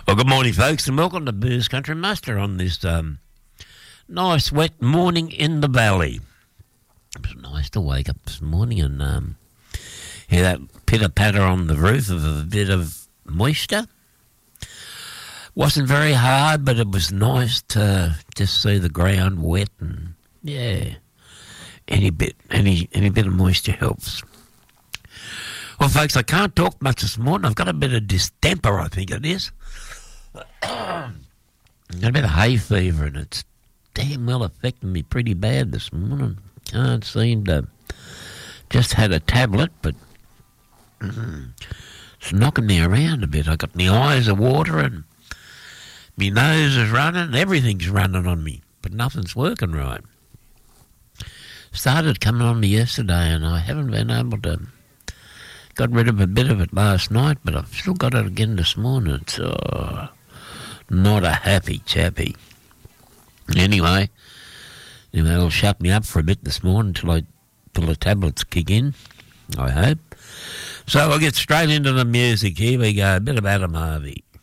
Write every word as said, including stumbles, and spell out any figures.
Well, good morning, folks, and welcome to Booze Country Muster on this um, nice wet morning in the valley. It was nice to wake up this morning and um, hear that pitter-patter on the roof of a bit of moisture. Wasn't very hard, but it was nice to just see the ground wet and, yeah, any bit, any, any bit of moisture helps. Well, folks, I can't talk much this morning. I've got a bit of distemper, I think it is. I've got a bit of hay fever, and it's damn well affecting me pretty bad this morning. Can't seem to... Just had a tablet, but mm, it's knocking me around a bit. I got my eyes are watering, my nose is running, everything's running on me, but nothing's working right. Started coming on me yesterday, and I haven't been able to... Got rid of a bit of it last night, but I've still got it again this morning. It's uh, not a happy chappy. Anyway, anyway, it'll shut me up for a bit this morning till I till the tablets kick in, I hope. So I'll get straight into the music. Here we go, a bit of Adam Harvey.